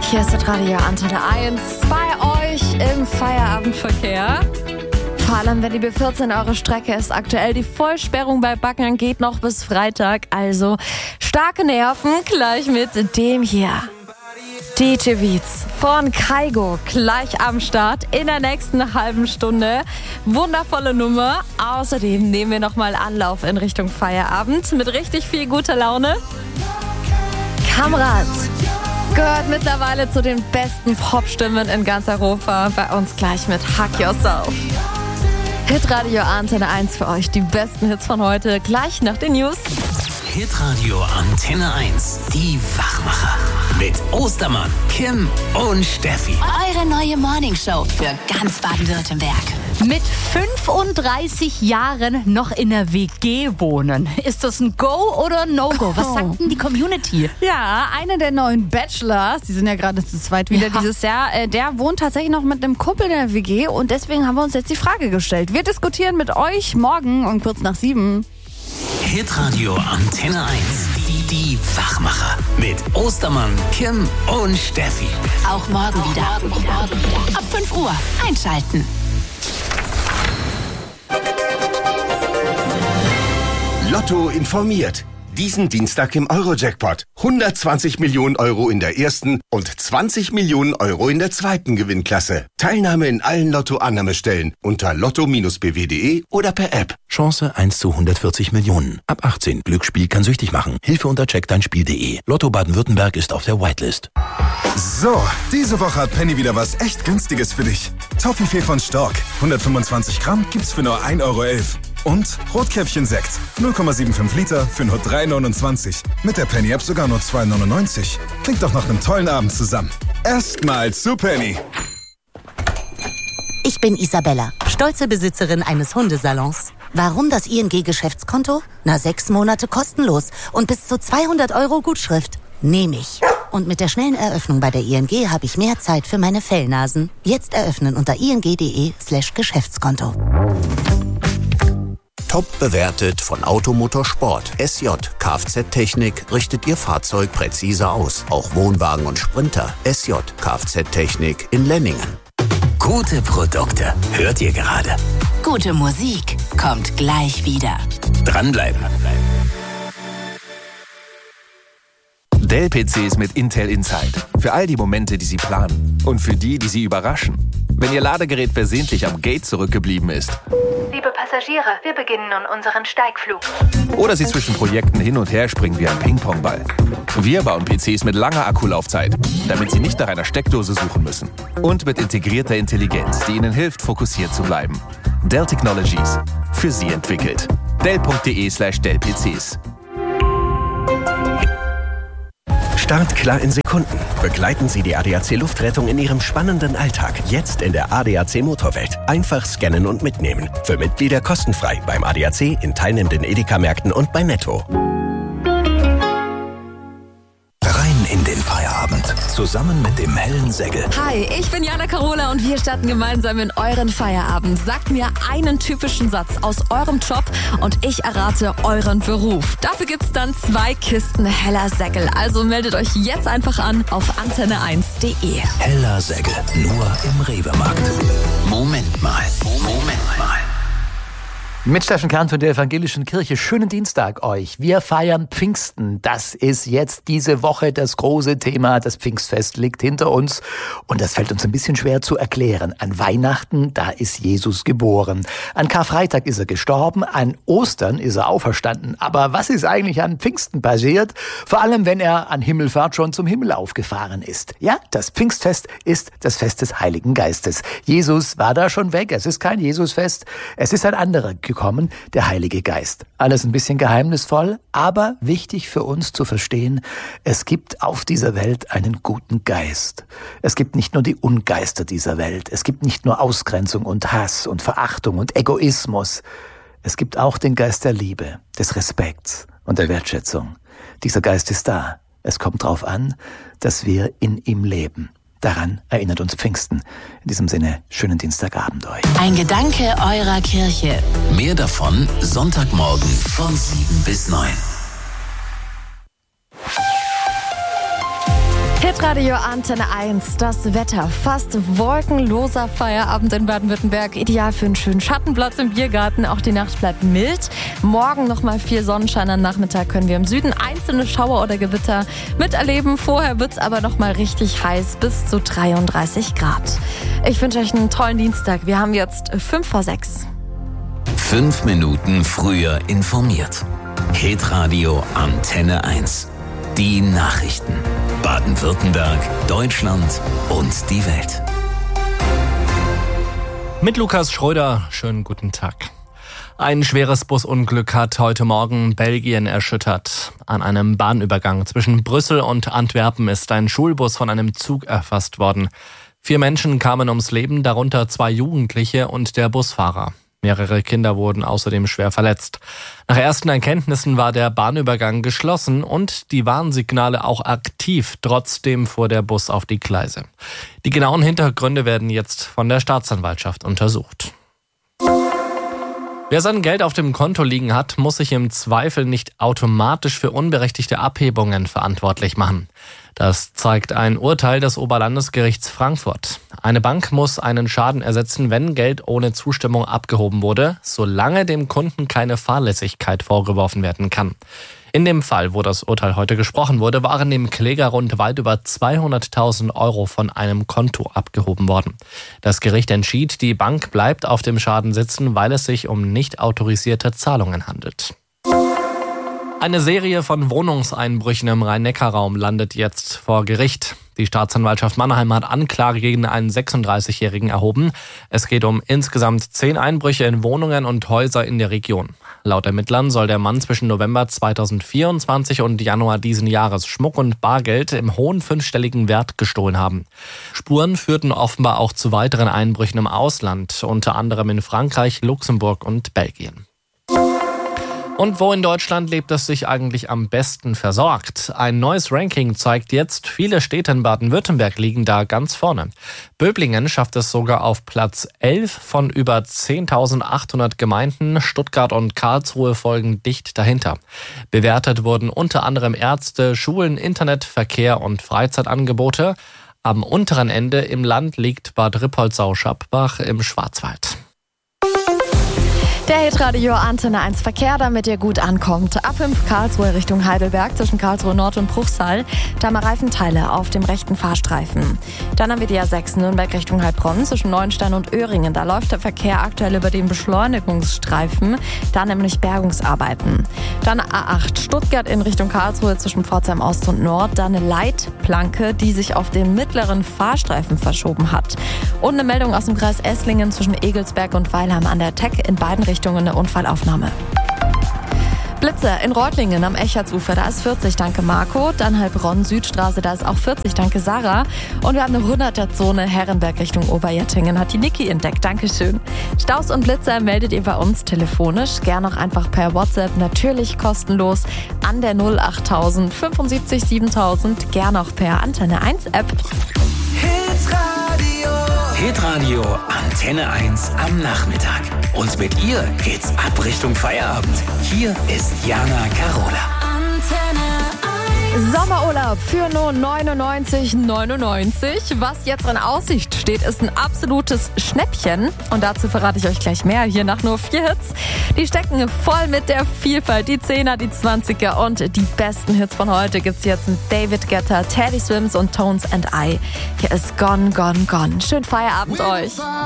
Hier ist das Radio Antenne 1 bei euch im Feierabendverkehr. Vor allem, wenn die B14 eure Strecke ist. Aktuell die Vollsperrung bei Backnang geht noch bis Freitag. Also starke Nerven gleich mit dem hier. DJ Beats von Kaigo gleich am Start in der nächsten halben Stunde. Wundervolle Nummer. Außerdem nehmen wir nochmal Anlauf in Richtung Feierabend mit richtig viel guter Laune. Kamrat gehört mittlerweile zu den besten Popstimmen in ganz Europa. Bei uns gleich mit Hug Yourself. Hitradio Antenne 1 für euch. Die besten Hits von heute. Gleich nach den News. Hitradio Antenne 1. Die Wachmacher. Mit Ostermann, Kim und Steffi. Eure neue Morningshow für ganz Baden-Württemberg. Mit 35 Jahren noch in der WG wohnen. Ist das ein Go oder ein No-Go? Was sagt denn die Community? Ja, einer der neuen Bachelors, die sind ja gerade zu zweit wieder dieses Jahr, der wohnt tatsächlich noch mit einem Kumpel in der WG und deswegen haben wir uns jetzt die Frage gestellt. Wir diskutieren mit euch morgen um kurz nach 7. Hitradio Antenne 1. Die Wachmacher. Mit Ostermann, Kim und Steffi. Auch morgen wieder. Ab 5 Uhr einschalten. Lotto informiert. Diesen Dienstag im Euro-Jackpot. 120 Millionen Euro in der ersten und 20 Millionen Euro in der zweiten Gewinnklasse. Teilnahme in allen Lotto-Annahmestellen unter lotto-bw.de oder per App. Chance 1 zu 140 Millionen. Ab 18. Glücksspiel kann süchtig machen. Hilfe unter checkdeinspiel.de. Lotto Baden-Württemberg ist auf der Whitelist. So, diese Woche hat Penny wieder was echt Günstiges für dich. Toffifee von Stork. 125 Gramm gibt's für nur 1,11 Euro. Und Rotkäppchen-Sekt. 0,75 Liter für nur 3,29 €. Mit der Penny-App sogar nur 2,99 €. Klingt doch nach einem tollen Abend zusammen. Erstmal zu Penny. Ich bin Isabella, stolze Besitzerin eines Hundesalons. Warum das ING-Geschäftskonto? 6 Monate kostenlos und bis zu 200 € Gutschrift. Nehme ich. Und mit der schnellen Eröffnung bei der ING habe ich mehr Zeit für meine Fellnasen. Jetzt eröffnen unter ing.de/Geschäftskonto. Top bewertet von Automotor Sport. SJ Kfz-Technik richtet Ihr Fahrzeug präzise aus. Auch Wohnwagen und Sprinter. SJ Kfz-Technik in Lenningen. Gute Produkte. Hört ihr gerade? Gute Musik kommt gleich wieder. Dranbleiben. Dell-PCs mit Intel Inside. Für all die Momente, die Sie planen. Und für die Sie überraschen. Wenn Ihr Ladegerät versehentlich am Gate zurückgeblieben ist. Liebe Passagiere, wir beginnen nun unseren Steigflug. Oder Sie zwischen Projekten hin und her springen wie ein Ping-Pong-Ball. Wir bauen PCs mit langer Akkulaufzeit, damit Sie nicht nach einer Steckdose suchen müssen. Und mit integrierter Intelligenz, die Ihnen hilft, fokussiert zu bleiben. Dell Technologies. Für Sie entwickelt. Dell.de/Dell-PCs. Start klar in Sekunden. Begleiten Sie die ADAC Luftrettung in Ihrem spannenden Alltag. Jetzt in der ADAC Motorwelt. Einfach scannen und mitnehmen. Für Mitglieder kostenfrei beim ADAC, in teilnehmenden Edeka-Märkten und bei Netto. Rein in den Feierabend. Zusammen mit dem hellen Sägel. Hi, ich bin Jana Carola und wir starten gemeinsam in euren Feierabend. Sagt mir einen typischen Satz aus eurem Job und ich errate euren Beruf. Dafür gibt's dann 2 Kisten heller Sägel. Also meldet euch jetzt einfach an auf antenne1.de. Heller Sägel. Nur im Rewe-Markt. Moment mal. Mit Steffen Kahn von der Evangelischen Kirche. Schönen Dienstag euch. Wir feiern Pfingsten. Das ist jetzt diese Woche das große Thema. Das Pfingstfest liegt hinter uns. Und das fällt uns ein bisschen schwer zu erklären. An Weihnachten, da ist Jesus geboren. An Karfreitag ist er gestorben. An Ostern ist er auferstanden. Aber was ist eigentlich an Pfingsten passiert? Vor allem, wenn er an Himmelfahrt schon zum Himmel aufgefahren ist. Ja, das Pfingstfest ist das Fest des Heiligen Geistes. Jesus war da schon weg. Es ist kein Jesusfest. Es ist ein anderer gekommen, der Heilige Geist. Alles ein bisschen geheimnisvoll, aber wichtig für uns zu verstehen, es gibt auf dieser Welt einen guten Geist. Es gibt nicht nur die Ungeister dieser Welt, es gibt nicht nur Ausgrenzung und Hass und Verachtung und Egoismus. Es gibt auch den Geist der Liebe, des Respekts und der Wertschätzung. Dieser Geist ist da. Es kommt darauf an, dass wir in ihm leben. Daran erinnert uns Pfingsten. In diesem Sinne, schönen Dienstagabend euch. Ein Gedanke eurer Kirche. Mehr davon Sonntagmorgen von 7 bis 9. Hitradio Antenne 1, das Wetter. Fast wolkenloser Feierabend in Baden-Württemberg. Ideal für einen schönen Schattenplatz im Biergarten. Auch die Nacht bleibt mild. Morgen nochmal viel Sonnenschein. Am Nachmittag können wir im Süden einzelne Schauer oder Gewitter miterleben. Vorher wird es aber nochmal richtig heiß, bis zu 33 Grad. Ich wünsche euch einen tollen Dienstag. Wir haben jetzt 5:06. 5 Minuten früher informiert. Hitradio Antenne 1. Die Nachrichten. Baden-Württemberg, Deutschland und die Welt. Mit Lukas Schröder, schönen guten Tag. Ein schweres Busunglück hat heute Morgen Belgien erschüttert. An einem Bahnübergang zwischen Brüssel und Antwerpen ist ein Schulbus von einem Zug erfasst worden. 4 Menschen kamen ums Leben, darunter 2 Jugendliche und der Busfahrer. Mehrere Kinder wurden außerdem schwer verletzt. Nach ersten Erkenntnissen war der Bahnübergang geschlossen und die Warnsignale auch aktiv. Trotzdem fuhr der Bus auf die Gleise. Die genauen Hintergründe werden jetzt von der Staatsanwaltschaft untersucht. Wer sein Geld auf dem Konto liegen hat, muss sich im Zweifel nicht automatisch für unberechtigte Abhebungen verantwortlich machen. Das zeigt ein Urteil des Oberlandesgerichts Frankfurt. Eine Bank muss einen Schaden ersetzen, wenn Geld ohne Zustimmung abgehoben wurde, solange dem Kunden keine Fahrlässigkeit vorgeworfen werden kann. In dem Fall, wo das Urteil heute gesprochen wurde, waren dem Kläger weit über 200.000 € von einem Konto abgehoben worden. Das Gericht entschied, die Bank bleibt auf dem Schaden sitzen, weil es sich um nicht autorisierte Zahlungen handelt. Eine Serie von Wohnungseinbrüchen im Rhein-Neckar-Raum landet jetzt vor Gericht. Die Staatsanwaltschaft Mannheim hat Anklage gegen einen 36-Jährigen erhoben. Es geht um insgesamt 10 Einbrüche in Wohnungen und Häuser in der Region. Laut Ermittlern soll der Mann zwischen November 2024 und Januar diesen Jahres Schmuck und Bargeld im hohen 5-stelligen Wert gestohlen haben. Spuren führten offenbar auch zu weiteren Einbrüchen im Ausland, unter anderem in Frankreich, Luxemburg und Belgien. Und wo in Deutschland lebt es sich eigentlich am besten versorgt? Ein neues Ranking zeigt jetzt, viele Städte in Baden-Württemberg liegen da ganz vorne. Böblingen schafft es sogar auf Platz 11 von über 10.800 Gemeinden. Stuttgart und Karlsruhe folgen dicht dahinter. Bewertet wurden unter anderem Ärzte, Schulen, Internet, Verkehr und Freizeitangebote. Am unteren Ende im Land liegt Bad Rippoldsau-Schappbach im Schwarzwald. Der Hitradio Antenne 1 Verkehr, damit ihr gut ankommt. A5 Karlsruhe Richtung Heidelberg zwischen Karlsruhe Nord und Bruchsal. Da mal Reifenteile auf dem rechten Fahrstreifen. Dann haben wir die A6 Nürnberg Richtung Heilbronn zwischen Neuenstein und Öhringen. Da läuft der Verkehr aktuell über den Beschleunigungsstreifen. Da nämlich Bergungsarbeiten. Dann A8 Stuttgart in Richtung Karlsruhe zwischen Pforzheim Ost und Nord. Da eine Leitplanke, die sich auf den mittleren Fahrstreifen verschoben hat. Und eine Meldung aus dem Kreis Esslingen zwischen Egelsberg und Weilheim an der Teck in beiden Richtungen eine Unfallaufnahme. Blitze in Reutlingen am Echertsufer, da ist 40, danke Marco. Dann Heilbronn-Südstraße, da ist auch 40, danke Sarah. Und wir haben eine 100er-Zone Herrenberg Richtung Oberjettingen, hat die Niki entdeckt, dankeschön. Staus und Blitzer meldet ihr bei uns telefonisch, gern auch einfach per WhatsApp, natürlich kostenlos an der 08000 75 7000, gern auch per Antenne 1 App. Hitradio Antenne 1 am Nachmittag. Und mit ihr geht's ab Richtung Feierabend. Hier ist Jana Carola. Sommerurlaub für nur 99,99. Was jetzt in Aussicht steht, ist ein absolutes Schnäppchen. Und dazu verrate ich euch gleich mehr, hier nach nur 4 Hits. Die stecken voll mit der Vielfalt. Die 10er, die 20er und die besten Hits von heute gibt's jetzt mit David Guetta, Teddy Swims und Tones and I. Hier ist Gone, Gone, Gone. Schönen Feierabend euch.